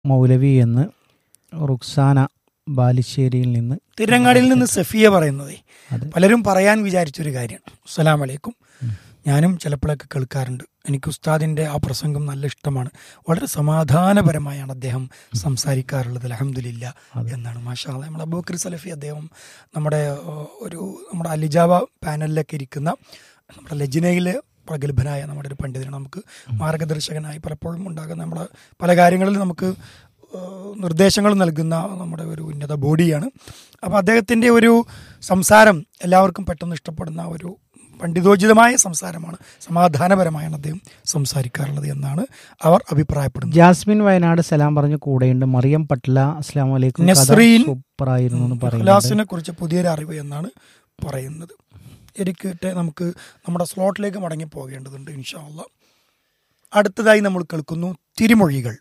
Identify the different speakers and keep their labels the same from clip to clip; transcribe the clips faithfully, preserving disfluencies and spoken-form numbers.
Speaker 1: മൗലവി എന്ന് റുക്സാന ബാലുശ്ശേരിയിൽ നിന്ന്.
Speaker 2: തിരുരങ്ങാടിയിൽ നിന്ന് സഫിയ പറയുന്നത് പലരും പറയാൻ വിചാരിച്ചൊരു കാര്യമാണ്. അസ്സലാമു അലൈക്കും. ഞാനും ചിലപ്പോഴൊക്കെ കേൾക്കാറുണ്ട്. എനിക്ക് ഉസ്താദിൻ്റെ ആ പ്രസംഗം നല്ല ഇഷ്ടമാണ്. വളരെ സമാധാനപരമായാണ് അദ്ദേഹം സംസാരിക്കാറുള്ളത്. അൽഹംദുലില്ലാ എന്നാണ്. മാഷാ അല്ലാഹ്. നമ്മൾ അബൂബക്കർ സലഫി അദ്ദേഹം നമ്മുടെ ഒരു നമ്മുടെ അലിജാവ പാനലിലൊക്കെ ഇരിക്കുന്ന നമ്മുടെ ലജ്നയിലെ പ്രഗത്ഭനായ നമ്മുടെ ഒരു പണ്ഡിതനാണ്. നമുക്ക് മാർഗദർശകനായി പലപ്പോഴും ഉണ്ടാകുന്ന നമ്മുടെ പല കാര്യങ്ങളിൽ നമുക്ക് നിർദ്ദേശങ്ങൾ നൽകുന്ന നമ്മുടെ ഒരു ഉന്നത ബോഡിയാണ്. അപ്പോൾ അദ്ദേഹത്തിൻ്റെ ഒരു സംസാരം എല്ലാവർക്കും പെട്ടെന്ന് ഇഷ്ടപ്പെടുന്ന ഒരു പണ്ഡിതോചിതമായ സംസാരമാണ്. സമാധാനപരമായാണ് അദ്ദേഹം സംസാരിക്കാറുള്ളത് എന്നാണ് അവർ അഭിപ്രായപ്പെടുന്നത്.
Speaker 1: ജാസ്മിൻ വയനാട് സലാം പറഞ്ഞു കൂടെയുണ്ട്. മറിയം പട്ല അസ്സലാമു അലൈക്കും.
Speaker 2: നസ്രീൻ
Speaker 1: സൂപ്പറായിരുന്നു എന്ന് പറയുന്നത്.
Speaker 2: ഖലാസിനെ കുറിച്ച് പുതിയൊരു അറിവ് എന്നാണ് പറയുന്നത്. എനിക്കിട്ട് നമുക്ക് നമ്മുടെ സ്ലോട്ടിലേക്ക് മടങ്ങി പോകേണ്ടതുണ്ട് ഇൻഷാ അല്ലാഹ്. അടുത്തതായി നമ്മൾ കേൾക്കുന്നു തിരുമൊഴികൾ.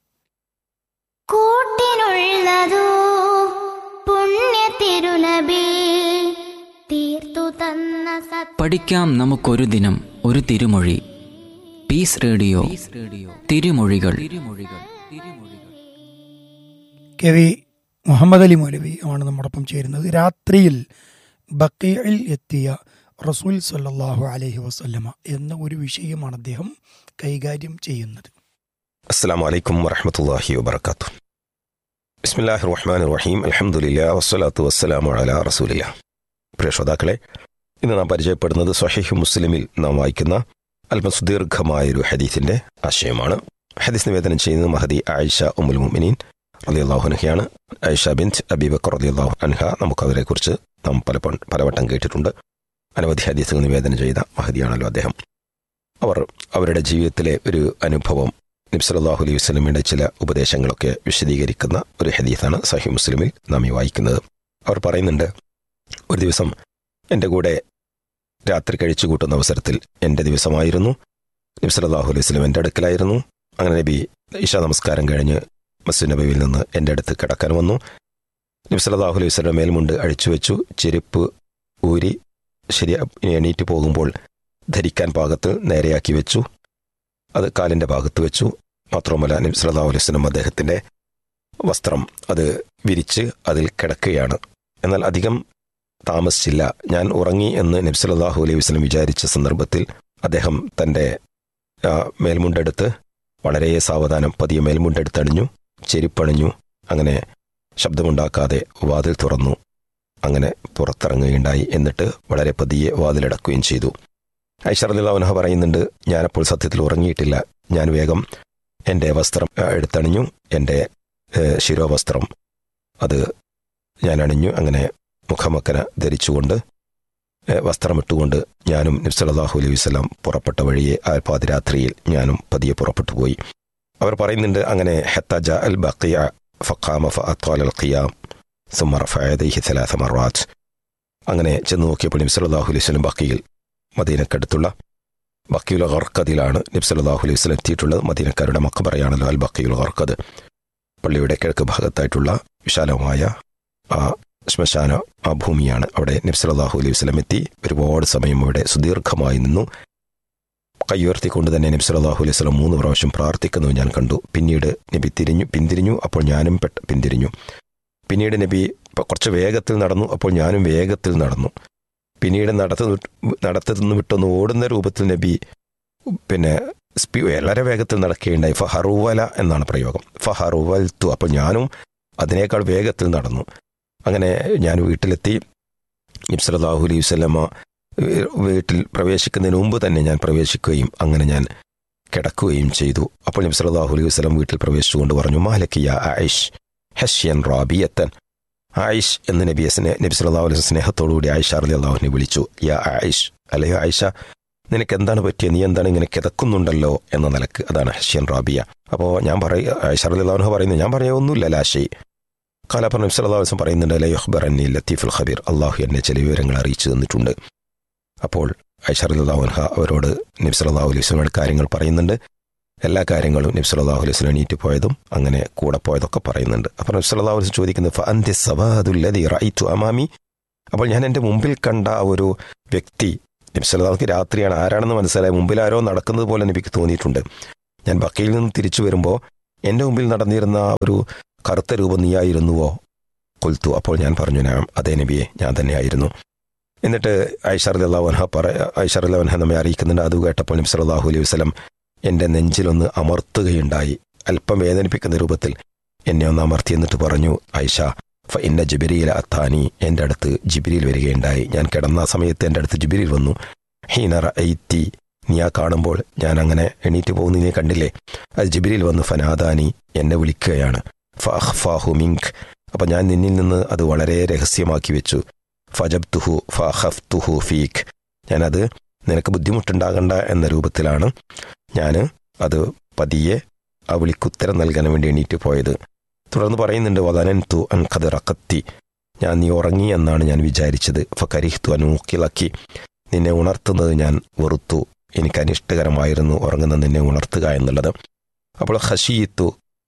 Speaker 3: കൂട്ടിനുള്ളതോ പുണ്യ തിരുനബി തീർത്തു തന്ന സത്യം.
Speaker 4: പഠിക്കാം നമുക്കൊരു ദിനം ഒരു തിരുമൊഴി. പീസ് റേഡിയോ തിരുമൊഴികൾ.
Speaker 2: കെ വി മുഹമ്മദ് അലി മൗലവി ആണ് നമ്മോടൊപ്പം ചേരുന്നത്. രാത്രിയിൽ ബഖീഇൽ എത്തിയ റസൂൽ സല്ലല്ലാഹു അലൈഹി വസല്ലമ എന്ന ഒരു വിഷയമാണ് അദ്ദേഹം കൈകാര്യം ചെയ്യുന്നത്.
Speaker 5: അസ്സലാമു അലൈക്കും വറഹ്മത്തുള്ളാഹി വബറകാതുഹു. ബിസ്മില്ലാഹിർ റഹ്മാനിർ റഹീം. അൽഹംദുലില്ലാഹി വസ്സലാത്തു വസ്സലാമു അലാ റസൂലില്ലാഹ്. പ്രിയ ശ്രോതാക്കളെ, ഇന്ന് നാം പരിചയപ്പെടുന്നത് സ്വഹീഹ് മുസ്ലിമിൽ നാം വായിക്കുന്ന അല്പം സുദീർഘമായൊരു ഹദീസിന്റെ ആശയമാണ്. ഹദീസ് നിവേദനം ചെയ്യുന്നത് മഹദി ആയിഷ ഉമ്മുൽ മുഅ്മിനീൻ റളിയല്ലാഹു അൻഹയാണ്. ആയിഷ ബിൻത് അബീ ബക്കർ റളിയല്ലാഹു അൻഹ. നമുക്കവരെ കുറിച്ച് നാം പല പലവട്ടം കേട്ടിട്ടുണ്ട്. അനവധി ഹദീസുകൾ നിവേദനം ചെയ്ത മഹദിയാണല്ലോ അദ്ദേഹം. അവർ അവരുടെ ജീവിതത്തിലെ ഒരു അനുഭവം നബി സല്ലല്ലാഹു അലൈഹി വസല്ലമയുടെ ചില ഉപദേശങ്ങളൊക്കെ വിശദീകരിക്കുന്ന ഒരു ഹദീസാണ് സഹീഹ് മുസ്ലിമിൽ നാം ഈ വായിക്കുന്നത്. അവർ പറയുന്നുണ്ട്, ഒരു ദിവസം എൻ്റെ കൂടെ രാത്രി കഴിച്ചു കൂട്ടുന്ന അവസരത്തിൽ എൻ്റെ ദിവസമായിരുന്നു. നബി സല്ലല്ലാഹു അലൈഹി വസല്ലം എൻ്റെ അടുക്കലായിരുന്നു. അങ്ങനെ നബി ഇശാ നമസ്കാരം കഴിഞ്ഞ് മസ്ജിദ് നബവിയിൽ നിന്ന് എൻ്റെ അടുത്ത് കിടക്കാൻ വന്നു. നബി സല്ലല്ലാഹു അലൈഹി വസല്ലം മേൽമുണ്ട് അഴിച്ചു വെച്ചു. ചെരുപ്പ് ഊരി ശരി എണീറ്റ് പോകുമ്പോൾ ധരിക്കാൻ പാകത്ത് നേരെയാക്കി വെച്ചു. അത് കാലിൻ്റെ ഭാഗത്ത് വെച്ചു. മാത്രമല്ല നബി സല്ലല്ലാഹു അലൈഹി വസല്ലം അദ്ദേഹത്തിൻ്റെ വസ്ത്രം അത് വിരിച്ച് അതിൽ കിടക്കുകയാണ്. എന്നാൽ അധികം താമസിച്ചില്ല. ഞാൻ ഉറങ്ങി എന്ന് നബി സല്ലല്ലാഹു അലൈഹി വസല്ലം വിചാരിച്ച സന്ദർഭത്തിൽ അദ്ദേഹം തൻ്റെ മേൽമുണ്ടെടുത്ത് വളരെ സാവധാനം പതിയെ മേൽമുണ്ടെടുത്തണിഞ്ഞു, ചെരുപ്പണിഞ്ഞു. അങ്ങനെ ശബ്ദമുണ്ടാക്കാതെ വാതിൽ തുറന്നു. അങ്ങനെ പുറത്തിറങ്ങുകയുണ്ടായി. എന്നിട്ട് വളരെ പതിയെ വാതിലടക്കുകയും ചെയ്തു. ആയിഷ റളിയല്ലാഹു അൻഹ പറയുന്നുണ്ട്, ഞാനപ്പോൾ സത്യത്തിൽ ഉറങ്ങിയിട്ടില്ല. ഞാൻ വേഗം എൻ്റെ വസ്ത്രം എടുത്തണിഞ്ഞു. എൻ്റെ ശിരോവസ്ത്രം അത് ഞാൻ അണിഞ്ഞു. അങ്ങനെ മുഖമക്കന ധരിച്ചുകൊണ്ട് വസ്ത്രമിട്ടുകൊണ്ട് ഞാനും നബി സല്ലല്ലാഹു അലൈഹി വസല്ലം പുറപ്പെട്ട വഴിയെ ആ പാതിരാത്രിയിൽ ഞാനും പതിയെ പുറപ്പെട്ടു പോയി. അവർ പറയുന്നുണ്ട്, അങ്ങനെ ഹത്താ ജാ അൽ ബഖിയ ഫഖാമ ഫഅത്വാല അൽ ഖിയാം സുമ്മ റഫഅ യദൈഹി സലാസ മർറാത്ത്. അങ്ങനെ ചെന്ന് നോക്കിയപ്പോൾ നബി സല്ലല്ലാഹു അലൈഹി വസല്ലം ബഖിയിൽ മദീനക്കടുത്തുള്ള ബഖിയുൽ ഗർഖദിലാണ് നബി സല്ലല്ലാഹു അലൈഹി വസല്ലം എത്തിയിട്ടുള്ളത്. മദീനക്കാരുടെ മഖബറയാണല്ലോ അൽ ബഖിയുൽ ഗർഖദ്. പള്ളിയുടെ കിഴക്ക് ഭാഗത്തായിട്ടുള്ള വിശാലമായ ആ ശ്മശാന ആ ഭൂമിയാണ്. അവിടെ നബി സല്ലല്ലാഹു അലൈഹി വസല്ലം എത്തി. ഒരുപാട് സമയം അവിടെ സുദീർഘമായി നിന്നു. കയ്യുയർത്തിക്കൊണ്ട് തന്നെ നബി സല്ലല്ലാഹു അലൈഹി വസല്ലം മൂന്ന് പ്രാവശ്യം പ്രാർത്ഥിക്കുന്നത് ഞാൻ കണ്ടു. പിന്നീട് നബി തിരിഞ്ഞു പിന്തിരിഞ്ഞു. അപ്പോൾ ഞാനും പെട്ട് പിന്തിരിഞ്ഞു. പിന്നീട് നബി കുറച്ച് വേഗത്തിൽ നടന്നു. അപ്പോൾ ഞാനും വേഗത്തിൽ നടന്നു. പിന്നീട് നടത്തു നടത്തുനിന്ന് വിട്ടൊന്ന് ഓടുന്ന രൂപത്തിൽ നബി പിന്നെ സ്പീ വളരെ വേഗത്തിൽ നടക്കുകയുണ്ടായി. ഫഹറുവല എന്നാണ് പ്രയോഗം. ഫഹറുവൽത്തു. അപ്പോൾ ഞാനും അതിനേക്കാൾ വേഗത്തിൽ നടന്നു. അങ്ങനെ ഞാൻ വീട്ടിലെത്തി. നബി സല്ലല്ലാഹു അലൈഹി വസല്ലമ വീട്ടിൽ പ്രവേശിക്കുന്നതിന് മുമ്പ് തന്നെ ഞാൻ പ്രവേശിക്കുകയും അങ്ങനെ ഞാൻ കിടക്കുകയും ചെയ്തു. അപ്പോൾ നബി സല്ലല്ലാഹു അലൈഹി വസല്ലം വീട്ടിൽ പ്രവേശിച്ചുകൊണ്ട് പറഞ്ഞു, മാലകി യാ ആയിഷ് ഹശ്യൻ റാബിയത്തൻ. ആയിഷ് എന്ന് നബിയെ നബി സല്ലല്ലാഹു അലൈഹി വസല്ലം സ്നേഹത്തോടുകൂടി ആയിഷ റളിയല്ലാഹു അൻഹയെ വിളിച്ചു. യാ ആയിഷ്, അല്ലയോ ആയിഷ, നിനക്ക് എന്താണ് പറ്റിയത്? നീ എന്താണ് ഇങ്ങനെ കിതക്കുന്നുണ്ടല്ലോ എന്ന നിലക്ക്. അതാണ് ഹശ്യൻ റാബിയ. അപ്പോൾ ഞാൻ പറയ ആയിഷ റളിയല്ലാഹു അൻഹ പറയുന്നത്, ഞാൻ പറയാ ഒന്നുമില്ല ലാശൈ. കാലപ്പ നബി സല്ലല്ലാഹു അലൈഹി വസല്ലം പറയുന്നുണ്ട്, ല യുഖ്ബറന്നി ലത്തീഫുൽ ഖബീർ, അള്ളാഹു എന്നെ ചില വിവരങ്ങൾ അറിയിച്ചു തന്നിട്ടുണ്ട്. അപ്പോൾ ആയിഷ റളിയല്ലാഹു അൻഹ അവരോട് നബി സല്ലല്ലാഹു അലൈഹി വസല്ലമയുടെ കാര്യങ്ങൾ പറയുന്നുണ്ട്. എല്ലാ കാര്യങ്ങളും നബി സല്ലല്ലാഹു അലൈഹി വസല്ലം എണീറ്റ് പോയതും അങ്ങനെ കൂടെ പോയതൊക്കെ പറയുന്നുണ്ട്. അപ്പോൾ നബി സല്ലല്ലാഹു അലൈഹി വസല്ലം ചോദിക്കുന്നത്, ഫഅന്തി സവാദുല്ലദീ റഅയ്തു അമാമി. അപ്പോൾ ഞാൻ എൻ്റെ മുമ്പിൽ കണ്ട ഒരു വ്യക്തി, നബി സല്ലല്ലാഹു അലൈഹി വസല്ലം രാത്രിയാണ്, ആരാണെന്ന് മനസ്സിലായി. മുമ്പിൽ ആരോ നടക്കുന്നത് പോലെ നബിക്ക് തോന്നിയിട്ടുണ്ട്. ഞാൻ ബഖയിൽ നിന്ന് തിരിച്ചു വരുമ്പോൾ എൻ്റെ മുമ്പിൽ നടന്നിരുന്ന ആ ഒരു കറുത്ത രൂപം നീയായിരുന്നുവോ? കൊൽത്തു, അപ്പോൾ ഞാൻ പറഞ്ഞു നാം, അതേ നബിയെ, ഞാൻ തന്നെയായിരുന്നു. എന്നിട്ട് ഐഷ റളിയല്ലാഹു അൻഹ പറ ഐഷ റളിയല്ലാഹു അൻഹ നമ്മെ അറിയിക്കുന്നുണ്ട്, അത് കേട്ടപ്പോൾ നബി സല്ലല്ലാഹു അലൈഹി വസല്ലം എൻ്റെ നെഞ്ചിലൊന്ന് അമർത്തുകയുണ്ടായി, അല്പം വേദനിപ്പിക്കുന്ന രൂപത്തിൽ എന്നെ ഒന്ന് അമർത്തി. എന്നിട്ട് പറഞ്ഞു, ഐഷ ഫ ഇന്ന ജിബ്രീൽ അത്താനി, എൻ്റെ അടുത്ത് ജിബ്രീൽ വരികയുണ്ടായി. ഞാൻ കിടന്ന സമയത്ത് എൻ്റെ അടുത്ത് ജിബ്രീൽ വന്നു. ഹീന റഅയ്തി, നീ ആ കാണുമ്പോൾ ഞാൻ അങ്ങനെ എണീറ്റ് പോകുന്ന നീ കണ്ടില്ലേ, അത് ജിബ്രീൽ വന്നു. ഫനാദാനി, എന്നെ വിളിക്കുകയാണ്. ഫ അഖ്ഫാഹു മിൻക്, അപ്പം ഞാൻ നിന്നിൽ നിന്ന് അത് വളരെ രഹസ്യമാക്കി വെച്ചു. ഫജബ്തുഹു ഫഅഖഫ്തുഹു ഫീക്, ഞാനത് നിനക്ക് ബുദ്ധിമുട്ടുണ്ടാകണ്ട എന്ന രൂപത്തിലാണ് ഞാൻ അത് പതിയെ ആ വിളിക്കുത്തരം നൽകാൻ വേണ്ടി എണീറ്റ് പോയത്. തുടർന്ന് പറയുന്നുണ്ട്, വദനൻതു അൻ ഖദ് റഖത്തി, ഞാൻ നീ ഉറങ്ങി എന്നാണ് ഞാൻ വിചാരിച്ചത്. ഫകരിഹ്തു അൻ ഉഖിലക്കി, നിന്നെ ഉണർത്തുന്നത് ഞാൻ വെറുത്തു, എനിക്ക് അനിഷ്ടകരമായിരുന്നു ഉറങ്ങുന്ന നിന്നെ ഉണർത്തുക എന്നുള്ളത്. അപ്പോൾ ഖശീത്തു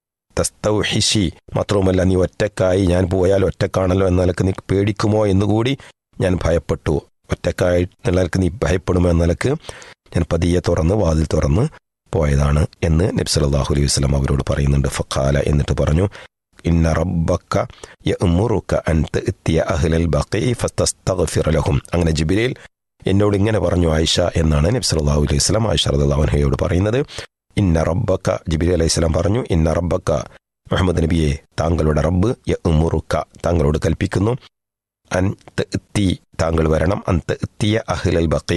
Speaker 5: തസ്തൗഹിഷി, മാത്രവുമല്ല നീ ഒറ്റക്കായി, ഞാൻ പോയാൽ ഒറ്റക്കാണല്ലോ എന്ന നിലക്ക് നീ പേടിക്കുമോ എന്നുകൂടി ഞാൻ ഭയപ്പെട്ടു. ഒറ്റക്കായി എന്നുള്ള നിലക്ക് നീ ഭയപ്പെടുമോ എന്ന നിലക്ക് ഞാൻ പതിയെ തുറന്ന് വാതിൽ തുറന്ന് പോയതാണ് എന്ന് നബി സല്ലല്ലാഹു അലൈഹി വസല്ലം അവരോട് പറയുന്നുണ്ട്. ഫഖാല, എന്നിട്ട് പറഞ്ഞു, ഇന്ന റബ്ബക യഅ്മുറുക അൻ തഅതിയ അഹ്ലൽ ബഖീ ഫതസ്തഗ്ഫിർ ലഹും. അങ്ങനെ ജിബ്രീൽ എന്നോട് ഇങ്ങനെ പറഞ്ഞു ആയിഷ എന്നാണ് നബി സല്ലല്ലാഹു അലൈഹി വസല്ലം ആയിഷ റളിയല്ലാഹു അൻഹയോട് പറയുന്നത്. ഇന്ന റബ്ബക, ജിബ്രീൽ അലൈഹി സ്വലാം പറഞ്ഞു, ഇന്ന റബ്ബക, മുഹമ്മദ് നബിയെ, താങ്കളുടെ റബ്ബ് യഅ്മുറുക, താങ്കളോട് കൽപ്പിക്കുന്നു, അൻ തഅതി, താങ്കൾ വരണം, അൻ തഅതിയ അഹ്ലൽ ബഖീ,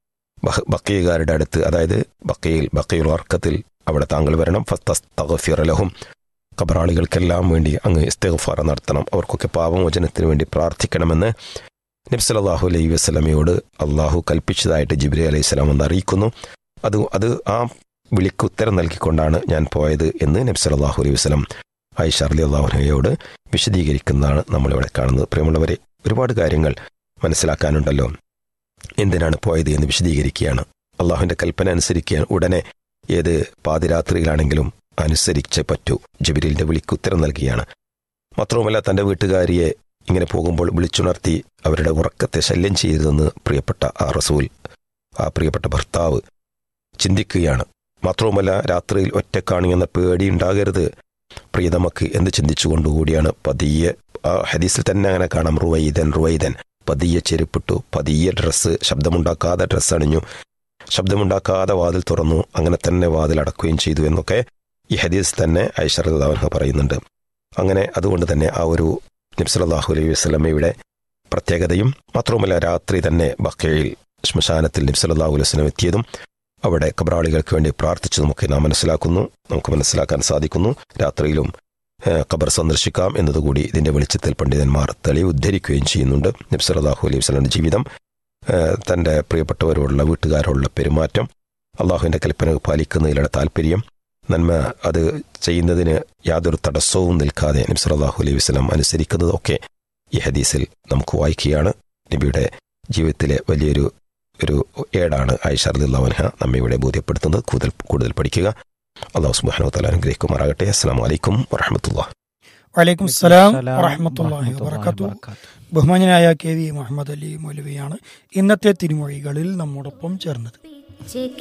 Speaker 5: ബഖീകാരുടെ അടുത്ത്, അതായത് ബഖീൽ ബഖീൽ വർക്കത്തിൽ അവിടെ താങ്കൾ വരണം. ഫതസ്തഗ്ഫിർ ലഹും, ഖബറാളികൾക്കെല്ലാം വേണ്ടി അങ്ങ് ഇസ്തിഗ്ഫാർ നടത്തണം, അവർക്കൊക്കെ പാപമോചനത്തിന് വേണ്ടി പ്രാർത്ഥിക്കണമെന്ന് നബി സല്ലല്ലാഹു അലൈഹി വസല്ലമയോട് അള്ളാഹു കൽപ്പിച്ചതായിട്ട് ജിബ്രീൽ അലൈഹി സ്വലാം എന്ന് അറിയിക്കുന്നു. അത് അത് ആ വിളിക്ക് ഉത്തരം നൽകിക്കൊണ്ടാണ് ഞാൻ പോയത് എന്ന് നബി സല്ലല്ലാഹു അലൈഹി വസല്ലം ആയിഷ റളിയല്ലാഹു അൻഹയോട് വിശദീകരിക്കുന്നതാണ് നമ്മളിവിടെ കാണുന്നത്. പ്രിയമുള്ളവരെ, ഒരുപാട് കാര്യങ്ങൾ മനസ്സിലാക്കാനുണ്ടല്ലോ. എന്തിനാണ് പോയത് എന്ന് വിശദീകരിക്കുകയാണ്. അള്ളാഹുവിൻ്റെ കൽപ്പന അനുസരിക്കാൻ ഉടനെ ഏത് പാതിരാത്രിയിലാണെങ്കിലും അനുസരിച്ച് പറ്റൂ. ജിബ്രീലിൻ്റെ വിളിക്ക് ഉത്തരം നൽകുകയാണ്. മാത്രവുമല്ല, തൻ്റെ വീട്ടുകാരിയെ ഇങ്ങനെ പോകുമ്പോൾ വിളിച്ചുണർത്തി അവരുടെ ഉറക്കത്തെ ശല്യം ചെയ്തതെന്ന് പ്രിയപ്പെട്ട ആ റസൂൽ, ആ പ്രിയപ്പെട്ട ഭർത്താവ് ചിന്തിക്കുകയാണ്. മാത്രവുമല്ല, രാത്രിയിൽ ഒറ്റക്കാണി എന്ന പേടി ഉണ്ടാകരുത് പ്രിയതമക്ക് എന്ന് ചിന്തിച്ചുകൊണ്ടുകൂടിയാണ് പതിയെ, ആ ഹദീസിൽ തന്നെ അങ്ങനെ കാണാം, റുവൈദൻ റുവൈദൻ, പതിയെ ചെരുപ്പിട്ടു, പതിയെ ഡ്രസ്സ്, ശബ്ദമുണ്ടാക്കാതെ ഡ്രസ്സ് അണിഞ്ഞു, ശബ്ദമുണ്ടാക്കാതെ വാതിൽ തുറന്നു, അങ്ങനെ തന്നെ വാതിൽ അടക്കുകയും ചെയ്തു എന്നൊക്കെ ഈ ഹദീസ് തന്നെ ആയിഷ റളിയല്ലാഹു അൻഹ പറയുന്നുണ്ട്. അങ്ങനെ അതുകൊണ്ട് തന്നെ ആ ഒരു നബി സല്ലല്ലാഹു അലൈഹി വസല്ലമയുടെ പ്രത്യേകതയും, മാത്രവുമല്ല രാത്രി തന്നെ ബഖീൽ ശ്മശാനത്തിൽ നബി സല്ലല്ലാഹു അലൈഹി വസല്ലം എത്തിയതും അവിടെ ഖബറാളികൾക്ക് വേണ്ടി പ്രാർത്ഥിച്ചതുമൊക്കെ നാം മനസ്സിലാക്കുന്നു, നമുക്ക് മനസ്സിലാക്കാൻ സാധിക്കുന്നു. രാത്രിയിലും ഖബർ സന്ദർശിക്കാം എന്നതുകൂടി ഇതിൻ്റെ വെളിച്ചത്തിൽ പണ്ഡിതന്മാർ തെളിവ് ഉദ്ധരിക്കുകയും ചെയ്യുന്നുണ്ട്. നബി സല്ലല്ലാഹു അലൈഹി വസല്ലമയുടെ ജീവിതം, തൻ്റെ പ്രിയപ്പെട്ടവരോടുള്ള വീട്ടുകാരോടുള്ള പെരുമാറ്റം, അള്ളാഹുവിൻ്റെ കൽപ്പന പാലിക്കുന്നതിലുള്ള താല്പര്യം, നന്മ അത് ചെയ്യുന്നതിന് യാതൊരു തടസ്സവും നിൽക്കാതെ നബി സല്ലല്ലാഹു അലൈഹി വസല്ലം അനുസരിക്കുന്നതൊക്കെ ഈ ഹദീസിൽ നമുക്ക് വായിക്കുകയാണ്. നബിയുടെ ജീവിതത്തിലെ വലിയൊരു ഒരു ഏടാണ് ആയിഷ റളിയല്ലാഹു അൻഹ നമ്മെ ഇവിടെ ബോധ്യപ്പെടുത്തുന്നത്. കൂടുതൽ കൂടുതൽ പഠിക്കുക. അല്ലാഹു സുബ്ഹാനഹു വ തആല അനുഗ്രഹിക്കുമാറാകട്ടെ. അസ്സലാമു അലൈക്കും വറഹ്മത്തുള്ളാഹി.
Speaker 2: വഅലൈക്കും സലാം വറഹ്മത്തുള്ളാഹി വബറകാതുഹു. ബഹുമാന്യനായ കെ വി മുഹമ്മദ് അലി മൗലവിയാണ് ഇന്നത്തെ തിരുമൊഴികളിൽ നമ്മോടൊപ്പം ചേർന്നത്.